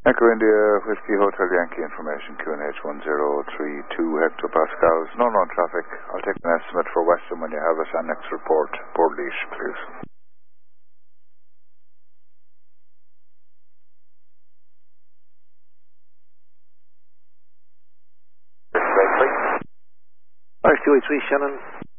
Echo India Whiskey Hotel Yankee information QNH 1032 hectopascals. No known traffic. I'll take an estimate for Western when you have us. And next report, Portlaoise, please. RS283 Shannon.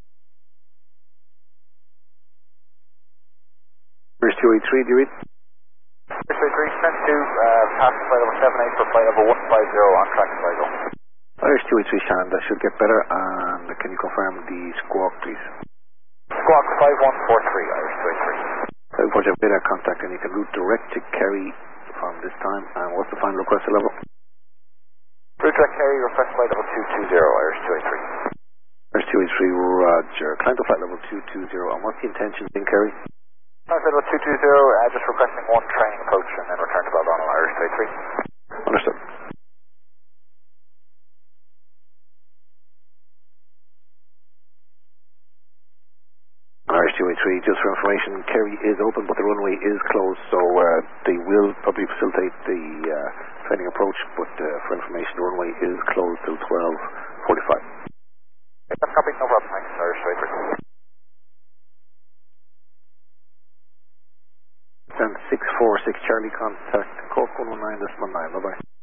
RS283, do you read? RS283, send to pass flight level 78 for flight level 150 on track and cycle. RS283 Shannon, that should get better. And can you confirm the squawk, please? Squawk 5143, RS283. Report your radar contact, and you can route direct to Kerry from this time. And what's the final request level? Route direct Kerry, request flight level 220, RS283. RS283, Roger. Climb to flight level 220, and what's the intention in Kerry? Flight level 220, just requesting one training approach and then return to Baldonnel, RS283. Understood. RS283, just for information, Kerry is open, but the runway is closed, so they will probably facilitate the training approach, but for information, the runway is closed till 12:45. That's copy, no problem, thanks, RS283. Then 646 Charlie, contact Cork 119, 9, bye-bye.